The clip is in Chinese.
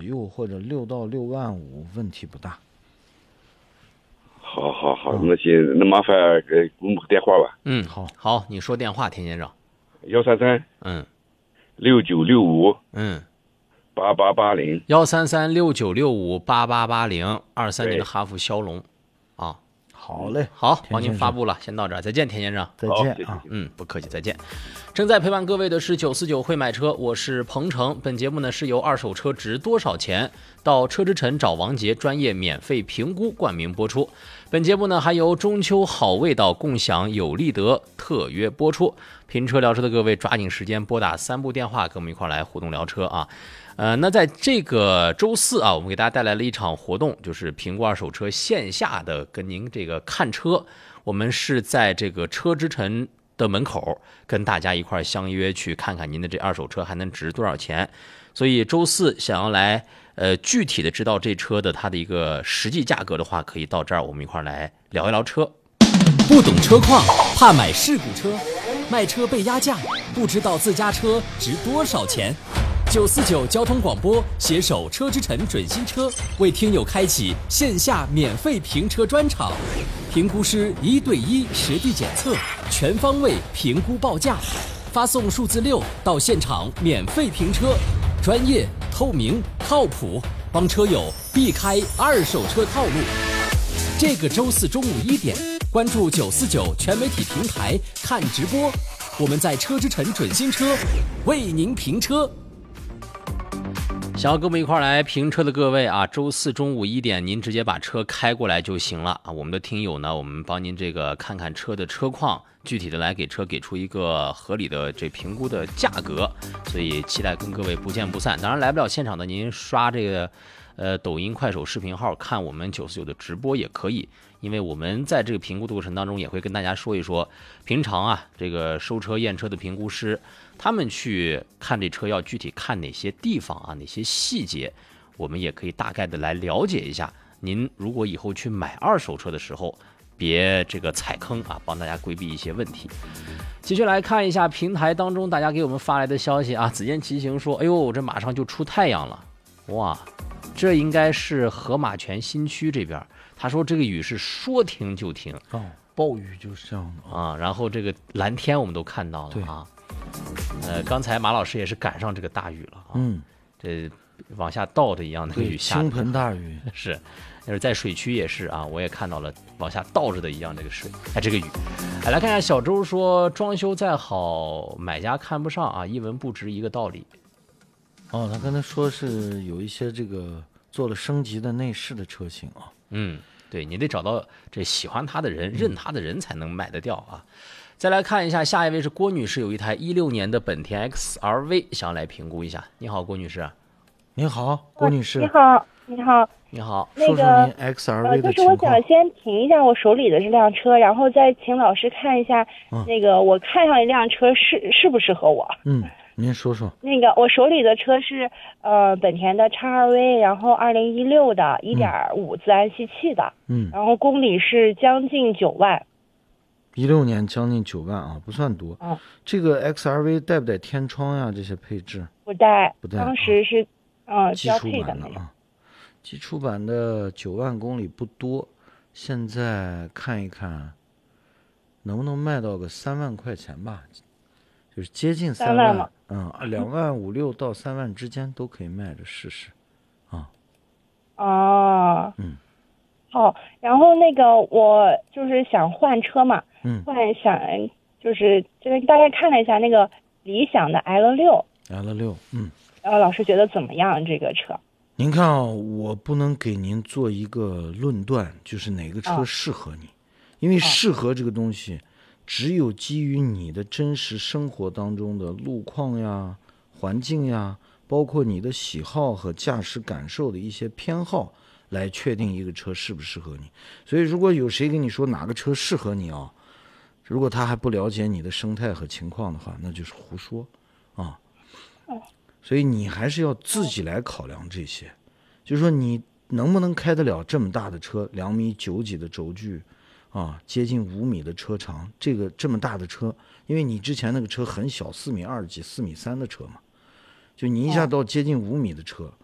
右或者6到6万5，问题不大。 好，那行，那麻烦公布电话吧。 好，你说电话，田先生。 13369658880 13369658880，23年的哈弗枭龙啊。 好嘞， 好，帮您发布了，先到这儿，再见，田先生。 再见啊。 不客气，再见。正在陪伴各位的是949会买车，我是鹏程。本节目呢是由二手车值多少钱到车之城找王杰专业免费评估冠名播出。本节目呢还由中秋好味道共享有利德特约播出。拼车聊车的各位抓紧时间拨打3部电话，跟我们一块来互动聊车啊。那在这个周四啊，我们给大家带来了一场活动，就是评估二手车线下的跟您这个看车。我们是在这个车之城的门口跟大家一块相约去看看您的这二手车还能值多少钱。所以周四想要来具体的知道这车的它的一个实际价格的话，可以到这儿我们一块来聊一聊车。 不懂车况，怕买事故车，卖车被压价，不知道自家车值多少钱。949交通广播携手车之城准新车，为听友开启线下免费评车专场，评估师1对1实地检测，全方位评估报价，发送数字6到现场免费评车，专业、透明、靠谱，帮车友避开二手车套路。这个周四中午1点，关注949全媒体平台看直播，我们在车之城准新车为您评车。 想要跟我们一块来评车的各位啊，周四中午1点，您直接把车开过来就行了啊。我们的听友呢，我们帮您这个看看车的车况，具体的来给车给出一个合理的这评估的价格，所以期待跟各位不见不散。当然来不了现场的，您刷这个抖音、快手视频号看我们949的直播也可以。因为我们在这个评估的过程当中，也会跟大家说一说，平常啊，这个收车验车的评估师，他们去看这车要具体看哪些地方啊，哪些细节，我们也可以大概的来了解一下。您如果以后去买二手车的时候，别这个踩坑啊，帮大家规避一些问题。继续来看一下平台当中大家给我们发来的消息啊，紫箭骑行说，哎呦，这马上就出太阳了，哇，这应该是河马泉新区这边。他说这个雨是说停就停， 暴雨就是这样的啊。然后这个蓝天我们都看到了啊。刚才马老师也是赶上这个大雨了啊。这往下倒的一样的雨下， 倾盆大雨是，就是在水区也是啊，我也看到了往下倒着的一样这个水，这个雨。来看一下小周说，装修再好，买家看不上啊，一文不值一个道理。 他刚才说是有一些这个做了升级的内饰的车型啊。 对，你得找到这喜欢它的人，认它的人才能买得掉啊。再来看一下，下一位是郭女士，有一台16年的本田 XRV 想要来评估一下。你好，郭女士。 你好，郭女士。 你好，你好， 你好。 说说您 XRV 的情况。 就是我想先评一下我手里的这辆车，然后再请老师看一下那个我看上一辆车适不适合我。 您说说。 那个我手里的车是本田的 XRV， 然后2016的 1.5 自然吸气的，然后公里是将近9万。 16年将近9万啊，不算多。这个 XRV 带不带天窗呀？这些配置不带， 不带。 当时是基础版的啊，基础版的9万公里不多，现在看一看能不能卖到个3万块钱吧，就是接近3万嘛。 2万5、6到3万之间都可以卖着试试啊。 好，然后那个我就是想换车嘛，就是大概看了一下那个理想的 L6，然后老师觉得怎么样这个车？ 您看啊，我不能给您做一个论断，就是哪个车适合你，因为适合这个东西，只有基于你的真实生活当中的路况呀、环境呀，包括你的喜好和驾驶感受的一些偏好，来确定一个车适不适合你。所以如果有谁跟你说哪个车适合你啊，如果他还不了解你的生态和情况的话，那就是胡说啊。所以你还是要自己来考量这些，就是说你能不能开得了这么大的车，2.9米几的轴距啊，接近5米的车长，这么大的车，因为你之前那个车很小，4.2米几、4.3米的车嘛，就你一下到接近5米的车，